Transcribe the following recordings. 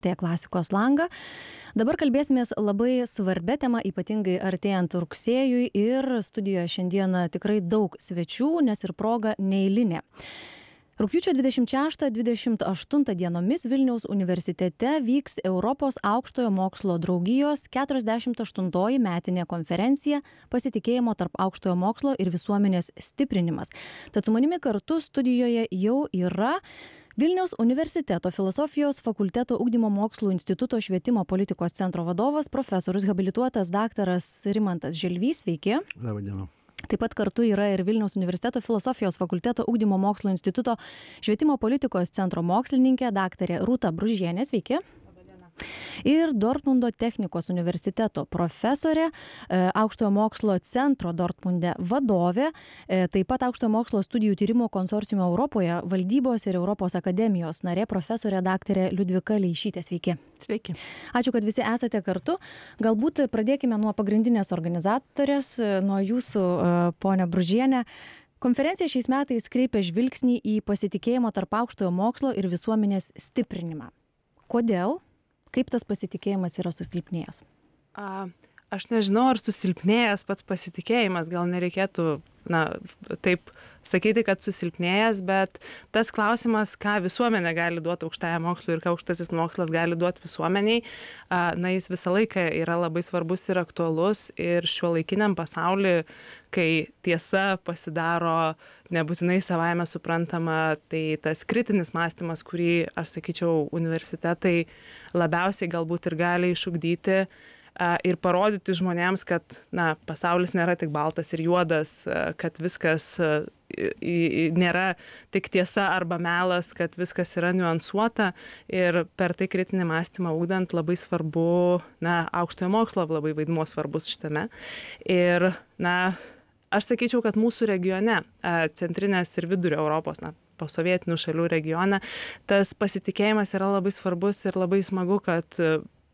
lrt klasikos langą. Dabar kalbėsimės labai svarbia tema, ypatingai artėjant rugsėjui, ir studijoje šiandieną tikrai daug svečių, nes ir proga neeilinė. Rugpjūčio 26-28 dienomis Vilniaus universitete vyks Europos aukštojo mokslo draugijos 48 metinė konferencija Pasitikėjimo tarp aukštojo mokslo ir visuomenės stiprinimas. Tad su manimi kartu studijoje jau yra Vilniaus universiteto filosofijos fakulteto ugdymo mokslų instituto švietimo politikos centro vadovas, profesorius habilituotas daktaras Rimantas Želvys. Sveiki. Labą dieną. Taip pat kartu yra ir Vilniaus universiteto filosofijos fakulteto ugdymo mokslo instituto švietimo politikos centro mokslininkė daktarė Rūta Bružienė. Sveiki. Ir Dortmundo technikos universiteto profesorė, aukštojo mokslo centro Dortmunde vadovė, taip pat aukštojo mokslo studijų tyrimo konsorciumo Europoje valdybos ir Europos akademijos narė profesorė daktarė Liudvika Leišytė. Sveiki. Sveiki. Ačiū, kad visi esate kartu. Galbūt pradėkime nuo pagrindinės organizatorės, nuo jūsų, ponia Bružienė. Konferencija šiais metais kreipia žvilgsnį į pasitikėjimo tarp aukštojo mokslo ir visuomenės stiprinimą. Kodėl? Kaip tas pasitikėjimas yra susilpnėjęs? Aš nežinau, ar susilpnėjęs pats pasitikėjimas, gal nereikėtų taip sakyti, kad susilpnėjęs, bet tas klausimas, ką visuomenė gali duoti aukštajam mokslui ir ką aukštasis mokslas gali duoti visuomeniai, jis visą laiką yra labai svarbus ir aktualus, ir šiuolaikiniam pasauliu, kai tiesa pasidaro nebūtinai savaime suprantama, tai tas kritinis mąstymas, kurį, aš sakyčiau, universitetai labiausiai galbūt ir gali išugdyti ir parodyti žmonėms, kad pasaulis nėra tik baltas ir juodas, kad viskas nėra tik tiesa arba melas, kad viskas yra niuansuota, ir per tai kritinį mąstymą ugdant labai svarbu, aukštojo mokslo labai vaidmuo svarbus šitame. Ir aš sakyčiau, kad mūsų regione, centrinės ir vidurio Europos, posovietinių šalių regione, tas pasitikėjimas yra labai svarbus ir labai smagu, kad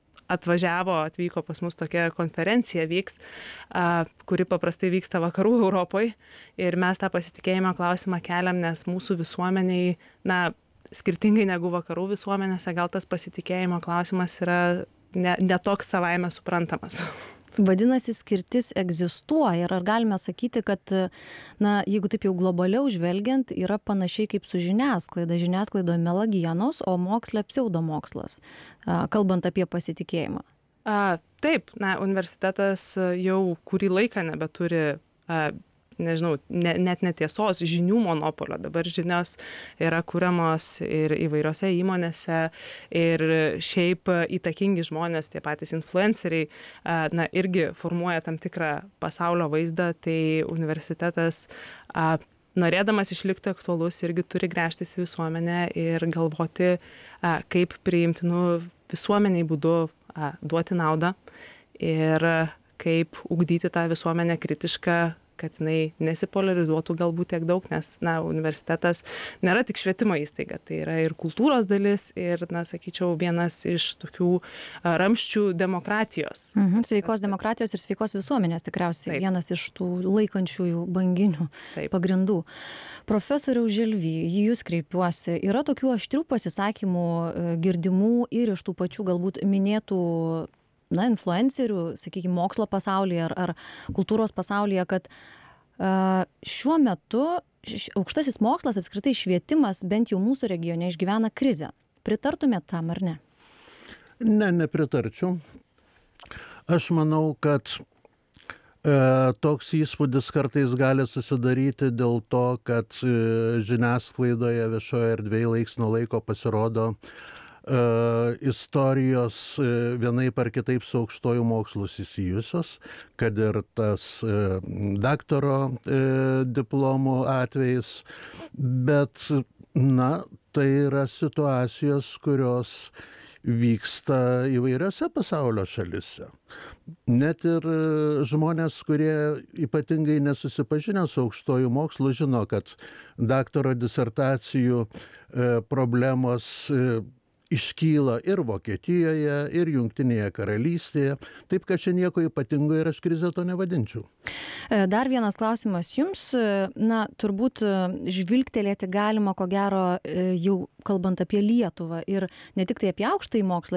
atvyko pas mus tokia konferencija vyks, kuri paprastai vyksta vakarų Europoje, ir mes tą pasitikėjimo klausimą keliam, nes mūsų visuomeniai, skirtingai negu vakarų visuomenėse, gal tas pasitikėjimo klausimas yra ne toks savaime suprantamas. Vadinasi, skirtis egzistuoja, ir ar galime sakyti, kad, jeigu taip jau globaliau žvelgiant, yra panašiai kaip su žiniasklaida. Žiniasklaidoje melagienos, o moksle pseudomokslas, kalbant apie pasitikėjimą. Taip, universitetas jau kurį laiką nebeturi, net netiesos žinių monopolio. Dabar žinios yra kuriamos ir įvairiose įmonėse, ir šiaip įtakingi žmonės, tie patys influenceriai, irgi formuoja tam tikrą pasaulio vaizdą, tai universitetas, norėdamas išlikti aktualus, irgi turi gręžtis į visuomenę ir galvoti, kaip priimtinų visuomeniai būdu duoti naudą ir kaip ugdyti tą visuomenę kritišką, kad jinai nesipolarizuotų galbūt tiek daug, nes universitetas nėra tik švietimo įstaiga, tai yra ir kultūros dalis, ir, sakyčiau, vienas iš tokių ramščių demokratijos. Sveikos demokratijos ir sveikos visuomenės tikriausiai. Taip. Vienas iš tų laikančiųjų banginių pagrindų. Profesoriau Želvy, jūs kreipiuosi. Yra tokių aštrių pasisakymų girdimų ir iš tų pačių galbūt minėtų influencerių, sakykime, mokslo pasaulyje ar kultūros pasaulyje, kad šiuo metu aukštasis mokslas, apskritai švietimas, bent jau mūsų regione, išgyvena krizę. Pritartumėt tam ar ne? Ne, nepritarčiau. Aš manau, kad toks įspūdis kartais gali susidaryti dėl to, kad žiniasklaidoje, viešoje erdvėje laiks nuo laiko pasirodo istorijos vienaip ar kitaip su aukštoju mokslu susijusios, kad ir tas daktaro diplomų atvejais, bet, tai yra situacijos, kurios vyksta įvairiose pasaulio šalise. Net ir žmonės, kurie ypatingai nesusipažinę su aukštoju mokslu, žino, kad daktaro disertacijų problemos iškyla ir Vokietijoje, ir Jungtinėje karalystėje, taip kad čia nieko ypatingo ir aš krizę to nevadinčiau. Dar vienas klausimas jums, turbūt žvilgtelėti galima, ko gero, jau kalbant apie Lietuvą ir ne tik tai apie aukštąjį mokslą,